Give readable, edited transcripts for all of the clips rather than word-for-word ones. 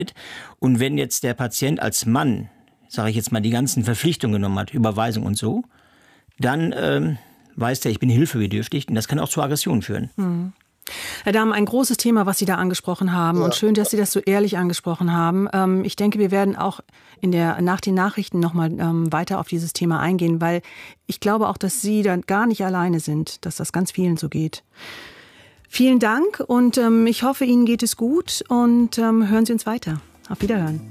Und wenn jetzt der Patient als Mann, sage ich jetzt mal, die ganzen Verpflichtungen genommen hat, Überweisung und so, dann weiß der, ich bin hilfebedürftig und das kann auch zu Aggressionen führen. Herr Dahm, ein großes Thema, was Sie da angesprochen haben. Ja. Und schön, dass Sie das so ehrlich angesprochen haben. Ich denke, wir werden auch nach den Nachrichten noch mal weiter auf dieses Thema eingehen, weil ich glaube auch, dass Sie da gar nicht alleine sind, dass das ganz vielen so geht. Vielen Dank und ich hoffe, Ihnen geht es gut und hören Sie uns weiter. Auf Wiederhören.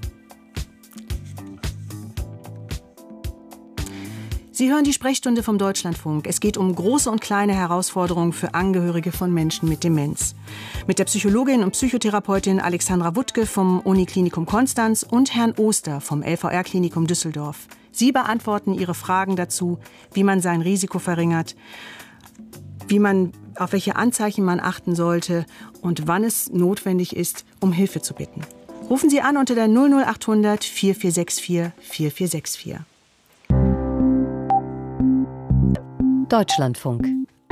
Sie hören die Sprechstunde vom Deutschlandfunk. Es geht um große und kleine Herausforderungen für Angehörige von Menschen mit Demenz. Mit der Psychologin und Psychotherapeutin Alexandra Wuttke vom Uniklinikum Konstanz und Herrn Oster vom LVR-Klinikum Düsseldorf. Sie beantworten Ihre Fragen dazu, wie man sein Risiko verringert, auf welche Anzeichen man achten sollte und wann es notwendig ist, um Hilfe zu bitten. Rufen Sie an unter der 00800 4464 4464. Deutschlandfunk.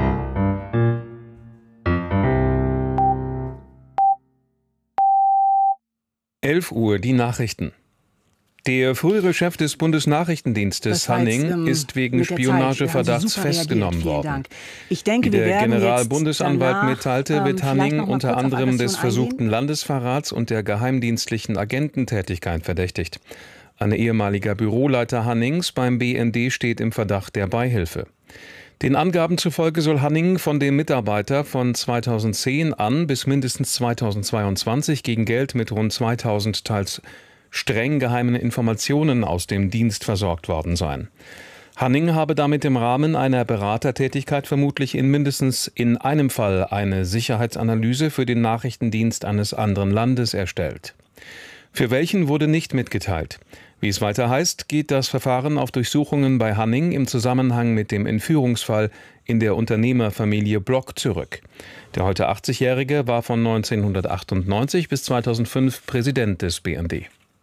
Uhr, die Nachrichten. Der frühere Chef des Bundesnachrichtendienstes Hanning ist wegen Spionageverdachts festgenommen worden. Ich denke, wie der Generalbundesanwalt mitteilte, wird Hanning unter anderem des versuchten Landesverrats und der geheimdienstlichen Agententätigkeit verdächtigt. Ein ehemaliger Büroleiter Hannings beim BND steht im Verdacht der Beihilfe. Den Angaben zufolge soll Hanning von dem Mitarbeiter von 2010 an bis mindestens 2022 gegen Geld mit rund 2000 teils streng geheimen Informationen aus dem Dienst versorgt worden sein. Hanning habe damit im Rahmen einer Beratertätigkeit vermutlich mindestens in einem Fall eine Sicherheitsanalyse für den Nachrichtendienst eines anderen Landes erstellt. Für welchen wurde nicht mitgeteilt. Wie es weiter heißt, geht das Verfahren auf Durchsuchungen bei Hanning im Zusammenhang mit dem Entführungsfall in der Unternehmerfamilie Block zurück. Der heute 80-Jährige war von 1998 bis 2005 Präsident des BND.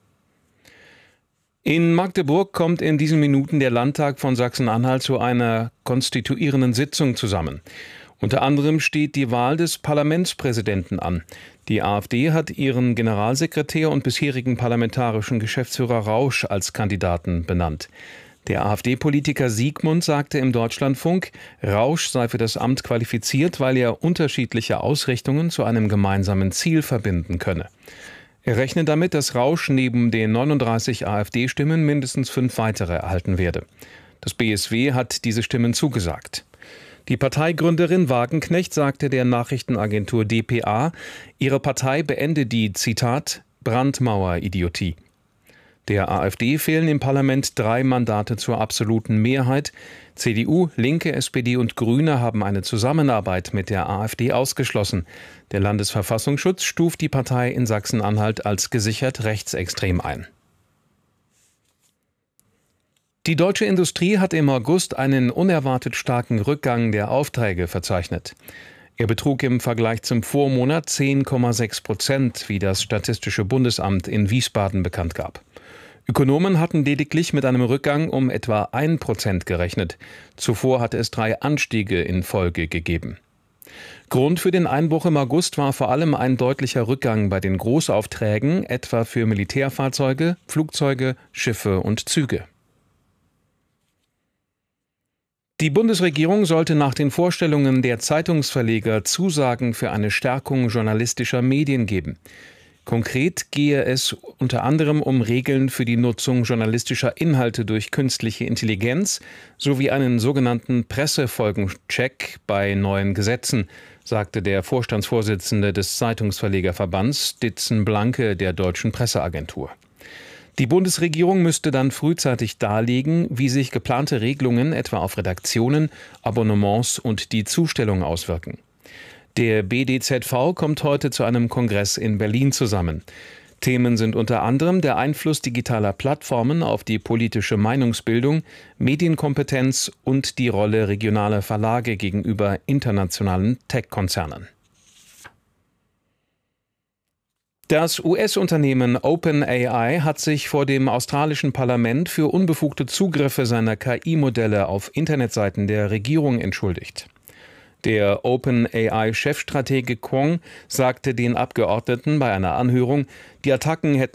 In Magdeburg kommt in diesen Minuten der Landtag von Sachsen-Anhalt zu einer konstituierenden Sitzung zusammen. Unter anderem steht die Wahl des Parlamentspräsidenten an. Die AfD hat ihren Generalsekretär und bisherigen parlamentarischen Geschäftsführer Rausch als Kandidaten benannt. Der AfD-Politiker Siegmund sagte im Deutschlandfunk, Rausch sei für das Amt qualifiziert, weil er unterschiedliche Ausrichtungen zu einem gemeinsamen Ziel verbinden könne. Er rechne damit, dass Rausch neben den 39 AfD-Stimmen mindestens 5 weitere erhalten werde. Das BSW hat diese Stimmen zugesagt. Die Parteigründerin Wagenknecht sagte der Nachrichtenagentur dpa, ihre Partei beende die, Zitat, Brandmauer-Idiotie. Der AfD fehlen im Parlament 3 Mandate zur absoluten Mehrheit. CDU, Linke, SPD und Grüne haben eine Zusammenarbeit mit der AfD ausgeschlossen. Der Landesverfassungsschutz stuft die Partei in Sachsen-Anhalt als gesichert rechtsextrem ein. Die deutsche Industrie hat im August einen unerwartet starken Rückgang der Aufträge verzeichnet. Er betrug im Vergleich zum Vormonat 10,6%, wie das Statistische Bundesamt in Wiesbaden bekannt gab. Ökonomen hatten lediglich mit einem Rückgang um etwa 1% gerechnet. Zuvor hatte es 3 Anstiege in Folge gegeben. Grund für den Einbruch im August war vor allem ein deutlicher Rückgang bei den Großaufträgen, etwa für Militärfahrzeuge, Flugzeuge, Schiffe und Züge. Die Bundesregierung sollte nach den Vorstellungen der Zeitungsverleger Zusagen für eine Stärkung journalistischer Medien geben. Konkret gehe es unter anderem um Regeln für die Nutzung journalistischer Inhalte durch künstliche Intelligenz sowie einen sogenannten Pressefolgencheck bei neuen Gesetzen, sagte der Vorstandsvorsitzende des Zeitungsverlegerverbands Ditzen Blanke der Deutschen Presseagentur. Die Bundesregierung müsste dann frühzeitig darlegen, wie sich geplante Regelungen etwa auf Redaktionen, Abonnements und die Zustellung auswirken. Der BDZV kommt heute zu einem Kongress in Berlin zusammen. Themen sind unter anderem der Einfluss digitaler Plattformen auf die politische Meinungsbildung, Medienkompetenz und die Rolle regionaler Verlage gegenüber internationalen Tech-Konzernen. Das US-Unternehmen OpenAI hat sich vor dem australischen Parlament für unbefugte Zugriffe seiner KI-Modelle auf Internetseiten der Regierung entschuldigt. Der OpenAI-Chefstratege Kwong sagte den Abgeordneten bei einer Anhörung, die Attacken hätten